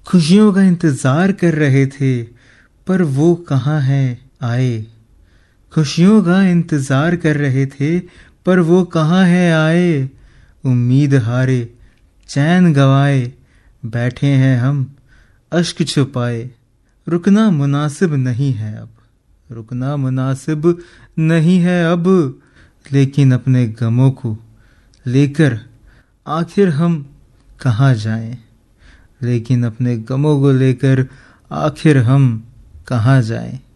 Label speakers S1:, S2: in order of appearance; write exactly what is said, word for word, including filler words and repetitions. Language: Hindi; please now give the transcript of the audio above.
S1: खुशियों का इंतजार कर रहे थे, पर वो कहाँ है आए। खुशियों का इंतजार कर रहे थे, पर वो कहाँ है आए। उम्मीद हारे, चैन गवाए, बैठे हैं हम अश्क छुपाए। रुकना मुनासिब नहीं है अब, रुकना मुनासिब नहीं है अब। लेकिन अपने गमों को लेकर आखिर हम कहाँ जाएं। लेकिन अपने गमों को लेकर आखिर हम कहाँ जाएं।